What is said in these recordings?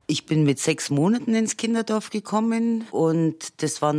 Ich bin mit 6 Monaten ins Kinderdorf gekommen und das war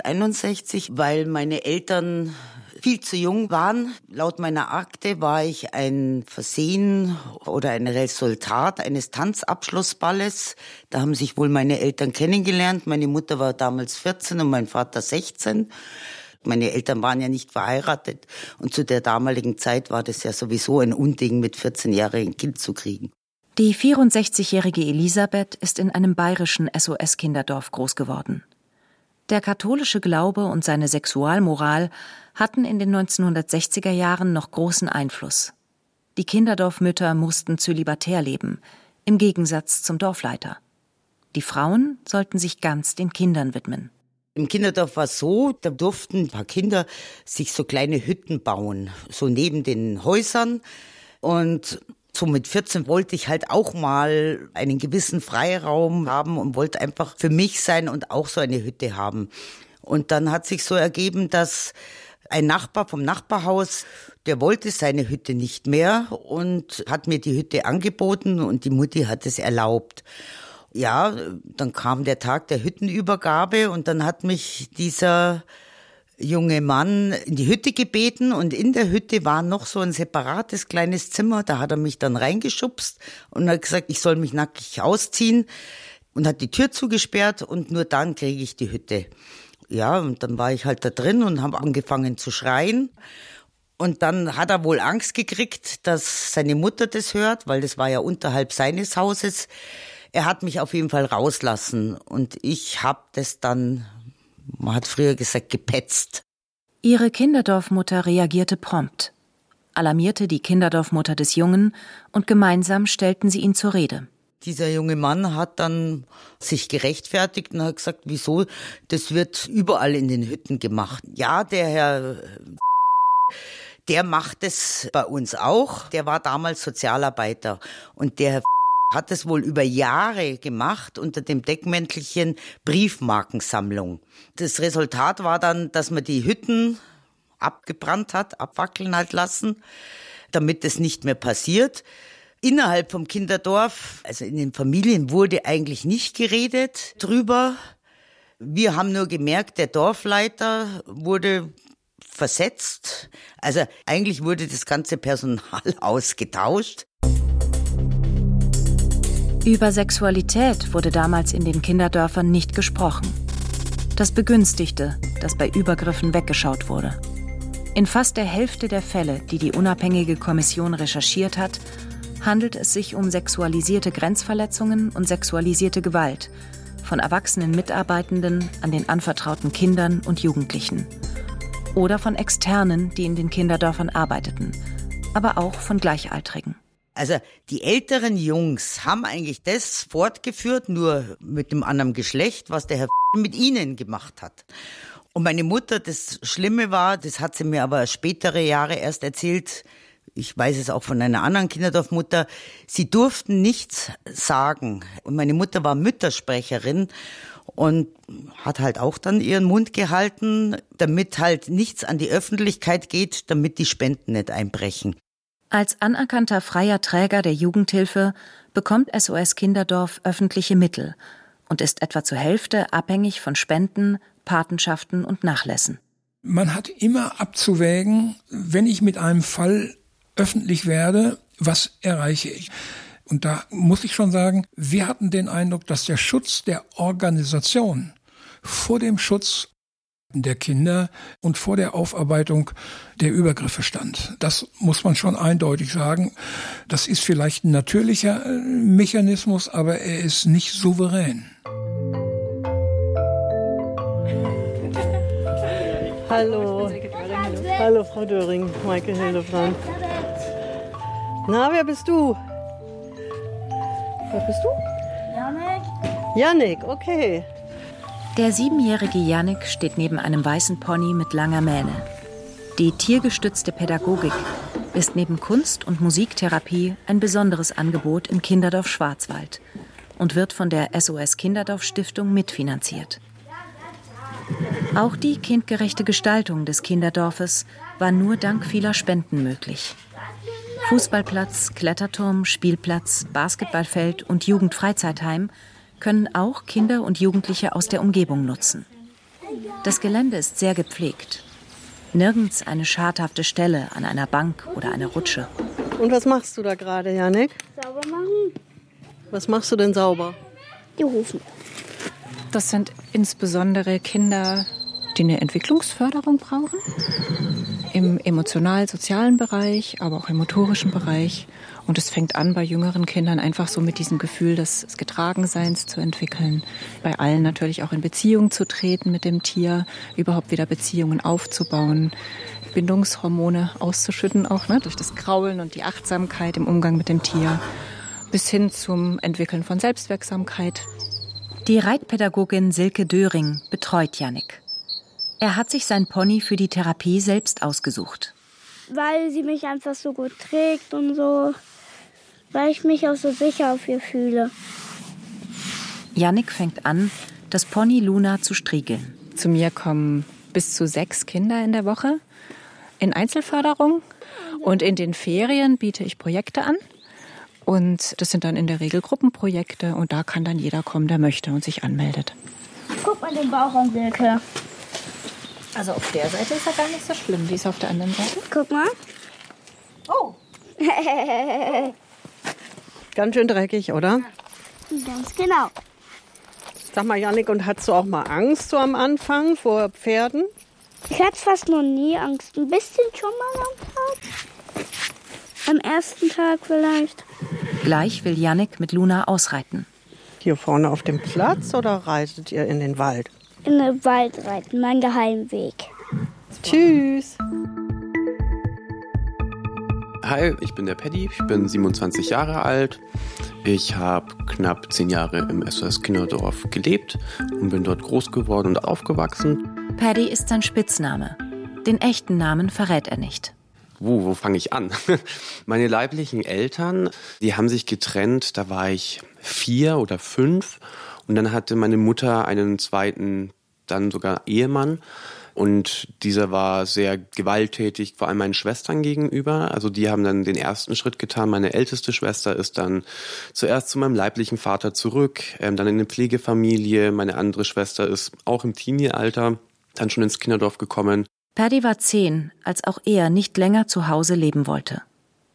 1961, weil meine Eltern viel zu jung waren. Laut meiner Akte war ich ein Versehen oder ein Resultat eines Tanzabschlussballes. Da haben sich wohl meine Eltern kennengelernt. Meine Mutter war damals 14 und mein Vater 16. Meine Eltern waren ja nicht verheiratet und zu der damaligen Zeit war das ja sowieso ein Unding, mit 14 Jahren ein Kind zu kriegen. Die 64-jährige Elisabeth ist in einem bayerischen SOS-Kinderdorf groß geworden. Der katholische Glaube und seine Sexualmoral hatten in den 1960er Jahren noch großen Einfluss. Die Kinderdorfmütter mussten zölibatär leben, im Gegensatz zum Dorfleiter. Die Frauen sollten sich ganz den Kindern widmen. Im Kinderdorf war es so, da durften ein paar Kinder sich so kleine Hütten bauen, so neben den Häusern. Und so mit 14 wollte ich halt auch mal einen gewissen Freiraum haben und wollte einfach für mich sein und auch so eine Hütte haben. Und dann hat sich so ergeben, dass ein Nachbar vom Nachbarhaus, der wollte seine Hütte nicht mehr und hat mir die Hütte angeboten und die Mutti hat es erlaubt. Ja, dann kam der Tag der Hüttenübergabe und dann hat mich dieser junge Mann in die Hütte gebeten und in der Hütte war noch so ein separates kleines Zimmer. Da hat er mich dann reingeschubst und hat gesagt, ich soll mich nackig ausziehen und hat die Tür zugesperrt und nur dann kriege ich die Hütte. Ja, und dann war ich halt da drin und habe angefangen zu schreien. Und dann hat er wohl Angst gekriegt, dass seine Mutter das hört, weil das war ja unterhalb seines Hauses. Er hat mich auf jeden Fall rauslassen und ich habe das dann, man hat früher gesagt, gepetzt. Ihre Kinderdorfmutter reagierte prompt, alarmierte die Kinderdorfmutter des Jungen und gemeinsam stellten sie ihn zur Rede. Dieser junge Mann hat dann sich gerechtfertigt und hat gesagt, wieso, das wird überall in den Hütten gemacht. Ja, der Herr, der macht es bei uns auch. Der war damals Sozialarbeiter und der Herr hat es wohl über Jahre gemacht unter dem Deckmäntelchen Briefmarkensammlung. Das Resultat war dann, dass man die Hütten abgebrannt hat, abfackeln hat lassen, damit es nicht mehr passiert. Innerhalb vom Kinderdorf, also in den Familien, wurde eigentlich nicht geredet drüber. Wir haben nur gemerkt, der Dorfleiter wurde versetzt. Also eigentlich wurde das ganze Personal ausgetauscht. Über Sexualität wurde damals in den Kinderdörfern nicht gesprochen. Das begünstigte, dass bei Übergriffen weggeschaut wurde. In fast der Hälfte der Fälle, die die unabhängige Kommission recherchiert hat, handelt es sich um sexualisierte Grenzverletzungen und sexualisierte Gewalt von erwachsenen Mitarbeitenden an den anvertrauten Kindern und Jugendlichen. Oder von Externen, die in den Kinderdörfern arbeiteten, aber auch von Gleichaltrigen. Also die älteren Jungs haben eigentlich das fortgeführt, nur mit dem anderen Geschlecht, was der Herr mit ihnen gemacht hat. Und meine Mutter, das Schlimme war, das hat sie mir aber spätere Jahre erst erzählt, ich weiß es auch von einer anderen Kinderdorfmutter, sie durften nichts sagen. Und meine Mutter war Müttersprecherin und hat halt auch dann ihren Mund gehalten, damit halt nichts an die Öffentlichkeit geht, damit die Spenden nicht einbrechen. Als anerkannter freier Träger der Jugendhilfe bekommt SOS Kinderdorf öffentliche Mittel und ist etwa zur Hälfte abhängig von Spenden, Patenschaften und Nachlässen. Man hat immer abzuwägen, wenn ich mit einem Fall öffentlich werde, was erreiche ich? Und da muss ich schon sagen, wir hatten den Eindruck, dass der Schutz der Organisation vor dem Schutz der Kinder und vor der Aufarbeitung der Übergriffe stand. Das muss man schon eindeutig sagen. Das ist vielleicht ein natürlicher Mechanismus, aber er ist nicht souverän. Hallo. Hallo, Frau Döring, Maike Hildebrand. Na, wer bist du? Wer bist du? Janik. Janik, okay. Der 7-jährige Janik steht neben einem weißen Pony mit langer Mähne. Die tiergestützte Pädagogik ist neben Kunst- und Musiktherapie ein besonderes Angebot im Kinderdorf Schwarzwald und wird von der SOS Kinderdorf Stiftung mitfinanziert. Auch die kindgerechte Gestaltung des Kinderdorfes war nur dank vieler Spenden möglich. Fußballplatz, Kletterturm, Spielplatz, Basketballfeld und Jugendfreizeitheim können auch Kinder und Jugendliche aus der Umgebung nutzen. Das Gelände ist sehr gepflegt. Nirgends eine schadhafte Stelle an einer Bank oder einer Rutsche. Und was machst du da gerade, Jannik? Sauber machen. Was machst du denn sauber? Die Hufen. Das sind insbesondere Kinder, die eine Entwicklungsförderung brauchen. Im emotional-sozialen Bereich, aber auch im motorischen Bereich. Und es fängt an bei jüngeren Kindern einfach so mit diesem Gefühl des Getragenseins zu entwickeln. Bei allen natürlich auch in Beziehung zu treten mit dem Tier, überhaupt wieder Beziehungen aufzubauen, Bindungshormone auszuschütten auch, ne, durch das Kraulen und die Achtsamkeit im Umgang mit dem Tier, bis hin zum Entwickeln von Selbstwirksamkeit. Die Reitpädagogin Silke Döring betreut Jannik. Er hat sich sein Pony für die Therapie selbst ausgesucht. Weil sie mich einfach so gut trägt und so, weil ich mich auch so sicher auf ihr fühle. Jannik fängt an, das Pony Luna zu striegeln. Zu mir kommen bis zu 6 Kinder in der Woche in Einzelförderung. Und in den Ferien biete ich Projekte an. Und das sind dann in der Regel Gruppenprojekte. Und da kann dann jeder kommen, der möchte und sich anmeldet. Guck mal den Bauch an, Silke. Also auf der Seite ist er gar nicht so schlimm. Wie ist auf der anderen Seite? Guck mal. Oh. Ganz schön dreckig, oder? Ganz genau. Sag mal, Jannik, und hattest du auch mal Angst so am Anfang vor Pferden? Ich hatte fast noch nie Angst. Ein bisschen schon mal am Tag. Am ersten Tag vielleicht. Gleich will Jannik mit Luna ausreiten. Hier vorne auf dem Platz oder reitet ihr in den Wald? In den Wald reiten, mein Geheimweg. Tschüss. Hi, ich bin der Paddy, ich bin 27 Jahre alt. Ich habe knapp 10 Jahre im SOS Kinderdorf gelebt und bin dort groß geworden und aufgewachsen. Paddy ist sein Spitzname. Den echten Namen verrät er nicht. Wo fange ich an? Meine leiblichen Eltern, die haben sich getrennt, da war ich 4 oder 5. Und dann hatte meine Mutter einen zweiten, dann sogar Ehemann. Und dieser war sehr gewalttätig, vor allem meinen Schwestern gegenüber. Also die haben dann den ersten Schritt getan. Meine älteste Schwester ist dann zuerst zu meinem leiblichen Vater zurück, dann in eine Pflegefamilie. Meine andere Schwester ist auch im Teenie-Alter dann schon ins Kinderdorf gekommen. Paddy war 10, als auch er nicht länger zu Hause leben wollte.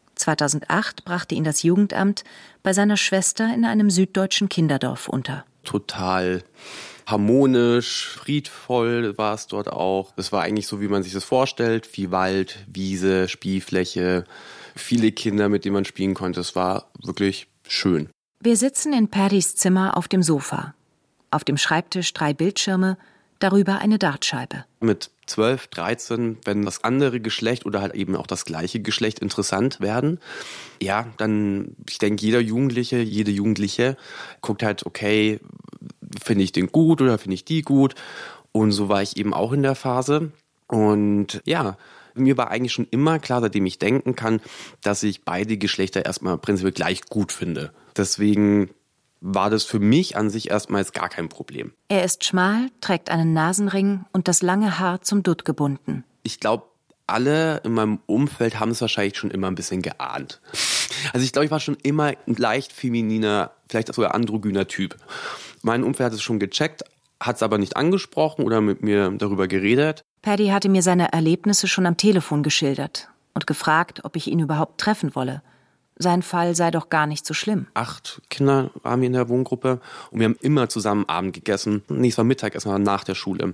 2008 brachte ihn das Jugendamt bei seiner Schwester in einem süddeutschen Kinderdorf unter. Total harmonisch, friedvoll war es dort auch. Es war eigentlich so, wie man sich das vorstellt. Viel Wald, Wiese, Spielfläche, viele Kinder, mit denen man spielen konnte. Es war wirklich schön. Wir sitzen in Paddys Zimmer auf dem Sofa. Auf dem Schreibtisch 3 Bildschirme, darüber eine Dartscheibe. Mit 12, 13, wenn das andere Geschlecht oder halt eben auch das gleiche Geschlecht interessant werden, ja, dann, ich denke, jede Jugendliche guckt halt, okay, finde ich den gut oder finde ich die gut? Und so war ich eben auch in der Phase. Und ja, mir war eigentlich schon immer klar, seitdem ich denken kann, dass ich beide Geschlechter erstmal prinzipiell gleich gut finde. Deswegen war das für mich an sich erstmals gar kein Problem. Er ist schmal, trägt einen Nasenring und das lange Haar zum Dutt gebunden. Ich glaube, alle in meinem Umfeld haben es wahrscheinlich schon immer ein bisschen geahnt. Also ich glaube, ich war schon immer ein leicht femininer, vielleicht sogar androgyner Typ. Mein Umfeld hat es schon gecheckt, hat es aber nicht angesprochen oder mit mir darüber geredet. Paddy hatte mir seine Erlebnisse schon am Telefon geschildert und gefragt, ob ich ihn überhaupt treffen wolle. Sein Fall sei doch gar nicht so schlimm. 8 Kinder waren wir in der Wohngruppe und wir haben immer zusammen Abend gegessen. Nee, es war Mittagessen, war nach der Schule.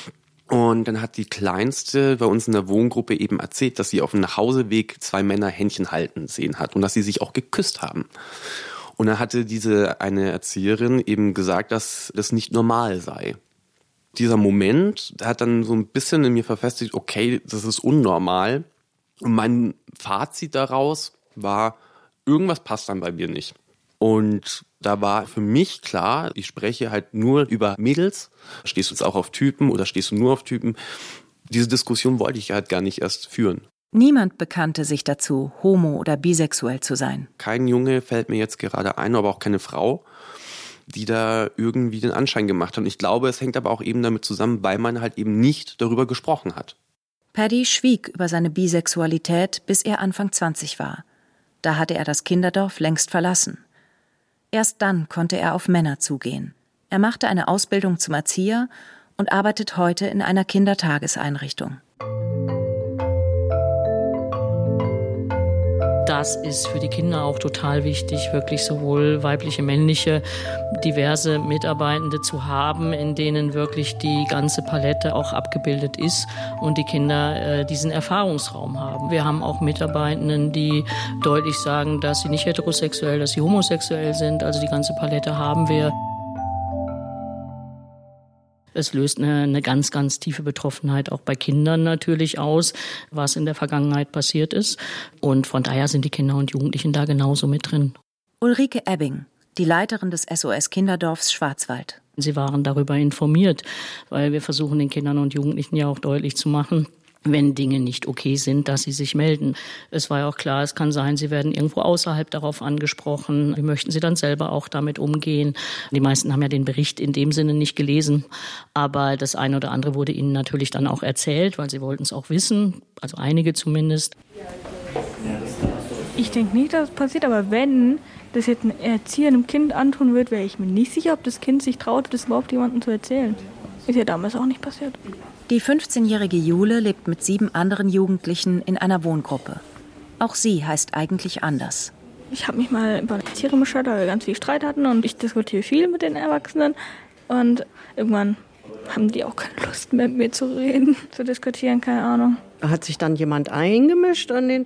Und dann hat die Kleinste bei uns in der Wohngruppe eben erzählt, dass sie auf dem Nachhauseweg 2 Männer Händchen halten sehen hat und dass sie sich auch geküsst haben. Und dann hatte diese eine Erzieherin eben gesagt, dass das nicht normal sei. Dieser Moment hat dann so ein bisschen in mir verfestigt, okay, das ist unnormal. Und mein Fazit daraus war, irgendwas passt dann bei mir nicht. Und da war für mich klar, ich spreche halt nur über Mädels. Stehst du jetzt auch auf Typen oder stehst du nur auf Typen? Diese Diskussion wollte ich halt gar nicht erst führen. Niemand bekannte sich dazu, homo- oder bisexuell zu sein. Kein Junge fällt mir jetzt gerade ein, aber auch keine Frau, die da irgendwie den Anschein gemacht hat. Und ich glaube, es hängt aber auch eben damit zusammen, weil man halt eben nicht darüber gesprochen hat. Paddy schwieg über seine Bisexualität, bis er Anfang 20 war. Da hatte er das Kinderdorf längst verlassen. Erst dann konnte er auf Männer zugehen. Er machte eine Ausbildung zum Erzieher und arbeitet heute in einer Kindertageseinrichtung. Das ist für die Kinder auch total wichtig, wirklich sowohl weibliche, männliche, diverse Mitarbeitende zu haben, in denen wirklich die ganze Palette auch abgebildet ist und die Kinder diesen Erfahrungsraum haben. Wir haben auch Mitarbeitenden, die deutlich sagen, dass sie nicht heterosexuell, dass sie homosexuell sind. Also die ganze Palette haben wir. Es löst eine ganz, ganz tiefe Betroffenheit auch bei Kindern natürlich aus, was in der Vergangenheit passiert ist. Und von daher sind die Kinder und Jugendlichen da genauso mit drin. Ulrike Ebbing, die Leiterin des SOS-Kinderdorfs Schwarzwald. Sie waren darüber informiert, weil wir versuchen, den Kindern und Jugendlichen ja auch deutlich zu machen, wenn Dinge nicht okay sind, dass sie sich melden. Es war ja auch klar, es kann sein, sie werden irgendwo außerhalb darauf angesprochen. Wie möchten sie dann selber auch damit umgehen? Die meisten haben ja den Bericht in dem Sinne nicht gelesen, aber das eine oder andere wurde ihnen natürlich dann auch erzählt, weil sie wollten es auch wissen, also einige zumindest. Ich denke nicht, dass es passiert, aber wenn das jetzt ein Erzieher einem Kind antun wird, wäre ich mir nicht sicher, ob das Kind sich traut, das überhaupt jemandem zu erzählen. Ist ja damals auch nicht passiert. Die 15-jährige Jule lebt mit 7 anderen Jugendlichen in einer Wohngruppe. Auch sie heißt eigentlich anders. Ich habe mich mal über Erzieherin beschwert, weil wir ganz viel Streit hatten und ich diskutiere viel mit den Erwachsenen. Und irgendwann haben die auch keine Lust mehr mit mir zu reden, zu diskutieren, keine Ahnung. Hat sich dann jemand eingemischt an den